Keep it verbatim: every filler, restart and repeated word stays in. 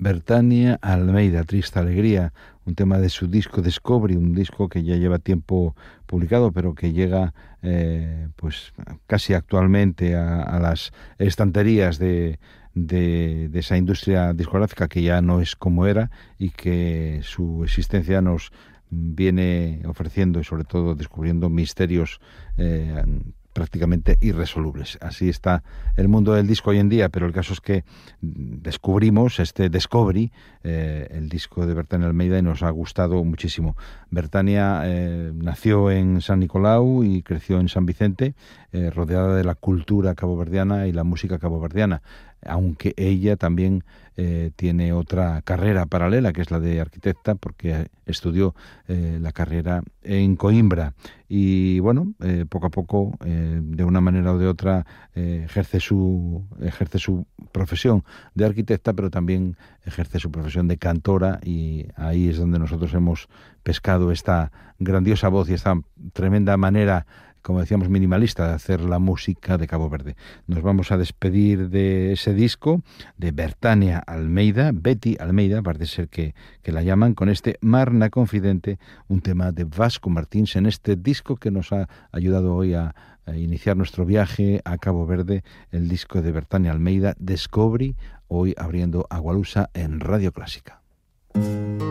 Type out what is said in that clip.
Bertania Almeida, Triste Alegría, un tema de su disco Discovery, un disco que ya lleva tiempo publicado, pero que llega eh, pues casi actualmente a, a las estanterías de, de, de esa industria discográfica que ya no es como era y que su existencia nos viene ofreciendo y sobre todo descubriendo misterios eh, prácticamente irresolubles. Así está el mundo del disco hoy en día, pero el caso es que descubrimos este Discovery, eh, el disco de Bertania Almeida, y nos ha gustado muchísimo. Bertania eh, nació en San Nicolau y creció en San Vicente, eh, rodeada de la cultura caboverdiana y la música caboverdiana, aunque ella también eh, tiene otra carrera paralela, que es la de arquitecta, porque estudió eh, la carrera en Coimbra. Y bueno, eh, poco a poco, eh, de una manera o de otra, eh, ejerce su ejerce su profesión de arquitecta, pero también ejerce su profesión de cantora, y ahí es donde nosotros hemos pescado esta grandiosa voz y esta tremenda manera, como decíamos, minimalista de hacer la música de Cabo Verde. Nos vamos a despedir de ese disco de Bertania Almeida, Betty Almeida, parece ser que, que la llaman, con este Marna Confidente, un tema de Vasco Martins en este disco que nos ha ayudado hoy a, a iniciar nuestro viaje a Cabo Verde, el disco de Bertania Almeida, Discovery, hoy abriendo Agualusa en Radio Clásica.